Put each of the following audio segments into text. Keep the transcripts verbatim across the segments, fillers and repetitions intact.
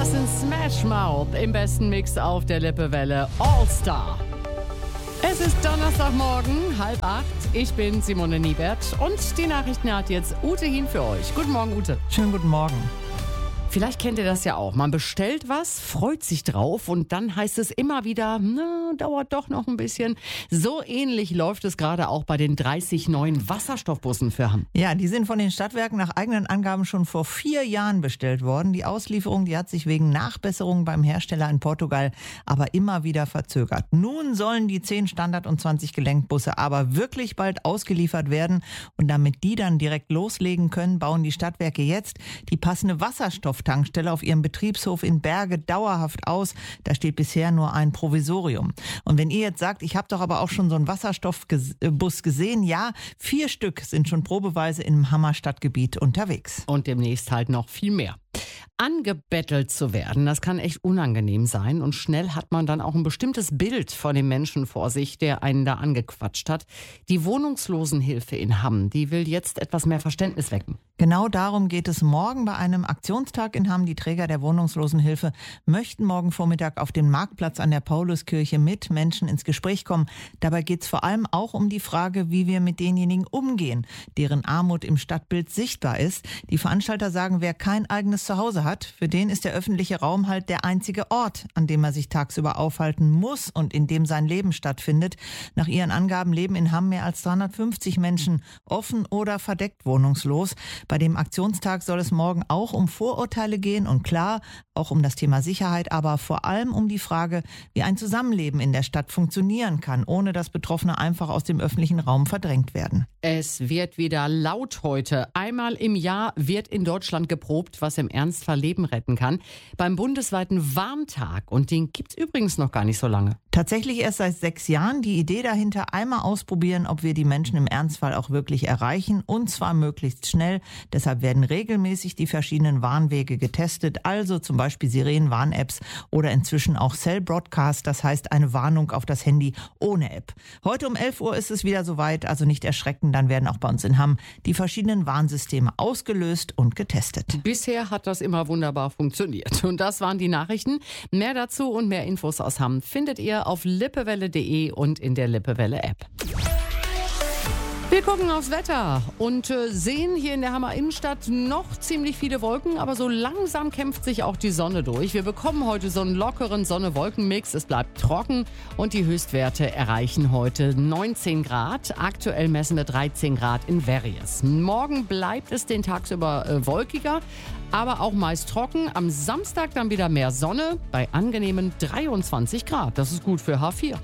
Das sind Smash Mouth im besten Mix auf der Lippewelle All-Star. Es ist Donnerstagmorgen, halb acht. Ich bin Simone Niebert und die Nachrichten hat jetzt Ute Hien für euch. Guten Morgen, Ute. Schönen guten Morgen. Vielleicht kennt ihr das ja auch. Man bestellt was, freut sich drauf und dann heißt es immer wieder, na, dauert doch noch ein bisschen. So ähnlich läuft es gerade auch bei den dreißig neuen Wasserstoffbussen für Hamm. Ja, die sind von den Stadtwerken nach eigenen Angaben schon vor vier Jahren bestellt worden. Die Auslieferung, die hat sich wegen Nachbesserungen beim Hersteller in Portugal aber immer wieder verzögert. Nun sollen die zehn Standard- und zwanzig Gelenkbusse aber wirklich bald ausgeliefert werden. Und damit die dann direkt loslegen können, bauen die Stadtwerke jetzt die passende Wasserstoff Tankstelle auf ihrem Betriebshof in Berge dauerhaft aus. Da steht bisher nur ein Provisorium. Und wenn ihr jetzt sagt, ich habe doch aber auch schon so einen Wasserstoffbus gesehen, ja, vier Stück sind schon probeweise im Hammer Stadtgebiet unterwegs. Und demnächst halt noch viel mehr. Angebettelt zu werden, das kann echt unangenehm sein und schnell hat man dann auch ein bestimmtes Bild von dem Menschen vor sich, der einen da angequatscht hat. Die Wohnungslosenhilfe in Hamm, die will jetzt etwas mehr Verständnis wecken. Genau darum geht es morgen bei einem Aktionstag in Hamm. Die Träger der Wohnungslosenhilfe möchten morgen Vormittag auf dem Marktplatz an der Pauluskirche mit Menschen ins Gespräch kommen. Dabei geht es vor allem auch um die Frage, wie wir mit denjenigen umgehen, deren Armut im Stadtbild sichtbar ist. Die Veranstalter sagen, wer kein eigenes Zuhause hat, für den ist der öffentliche Raum halt der einzige Ort, an dem er sich tagsüber aufhalten muss und in dem sein Leben stattfindet. Nach ihren Angaben leben in Hamm mehr als dreihundertfünfzig Menschen offen oder verdeckt wohnungslos. Bei dem Aktionstag soll es morgen auch um Vorurteile gehen und klar, auch um das Thema Sicherheit, aber vor allem um die Frage, wie ein Zusammenleben in der Stadt funktionieren kann, ohne dass Betroffene einfach aus dem öffentlichen Raum verdrängt werden. Es wird wieder laut heute. Einmal im Jahr wird in Deutschland geprobt, was im Ernstfall Leben retten kann. Beim bundesweiten Warntag. Und den gibt's übrigens noch gar nicht so lange. Tatsächlich erst seit sechs Jahren. Die Idee dahinter, einmal ausprobieren, ob wir die Menschen im Ernstfall auch wirklich erreichen. Und zwar möglichst schnell. Deshalb werden regelmäßig die verschiedenen Warnwege getestet. Also zum Beispiel Sirenen-Warn-Apps oder inzwischen auch Cell Broadcast. Das heißt eine Warnung auf das Handy ohne App. Heute um elf Uhr ist es wieder soweit. Also nicht erschrecken. Dann werden auch bei uns in Hamm die verschiedenen Warnsysteme ausgelöst und getestet. Bisher hat das immer wunderbar funktioniert. Und das waren die Nachrichten. Mehr dazu und mehr Infos aus Hamm findet ihr auf lippewelle punkt de und in der Lippewelle-App. Wir gucken aufs Wetter und äh, sehen hier in der Hammer Innenstadt noch ziemlich viele Wolken, aber so langsam kämpft sich auch die Sonne durch. Wir bekommen heute so einen lockeren Sonne-Wolken-Mix. Es bleibt trocken und die Höchstwerte erreichen heute neunzehn Grad. Aktuell messen wir dreizehn Grad in Verries. Morgen bleibt es den tagsüber äh, wolkiger, aber auch meist trocken. Am Samstag dann wieder mehr Sonne bei angenehmen dreiundzwanzig Grad. Das ist gut für H vier.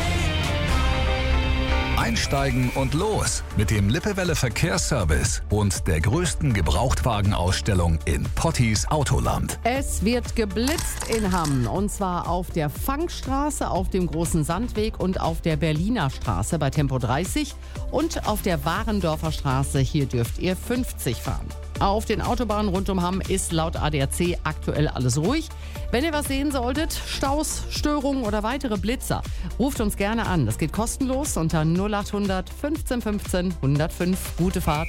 Einsteigen und los mit dem Lippewelle Verkehrsservice und der größten Gebrauchtwagenausstellung in Pottis Autoland. Es wird geblitzt in Hamm und zwar auf der Fangstraße, auf dem Großen Sandweg und auf der Berliner Straße bei Tempo dreißig und auf der Warendorfer Straße, hier dürft ihr fünfzig fahren. Auf den Autobahnen rund um Hamm ist laut A D A C aktuell alles ruhig. Wenn ihr was sehen solltet, Staus, Störungen oder weitere Blitzer, ruft uns gerne an. Das geht kostenlos unter null acht hundert fünfzehn fünfzehn hundertfünf. Gute Fahrt.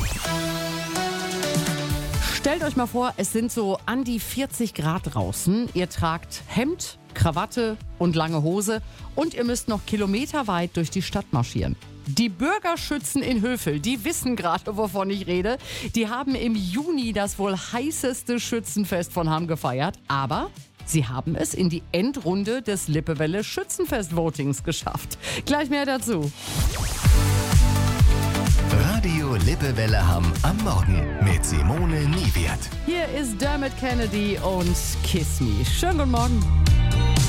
Stellt euch mal vor, es sind so an die vierzig Grad draußen. Ihr tragt Hemd, Krawatte und lange Hose und ihr müsst noch kilometerweit durch die Stadt marschieren. Die Bürgerschützen in Hövel, die wissen gerade, wovon ich rede. Die haben im Juni das wohl heißeste Schützenfest von Hamm gefeiert. Aber sie haben es in die Endrunde des Lippewelle Schützenfest-Votings geschafft. Gleich mehr dazu. Radio Lippewelle Hamm am Morgen mit Simone Niebert. Hier ist Dermot Kennedy und Kiss Me. Schönen guten Morgen.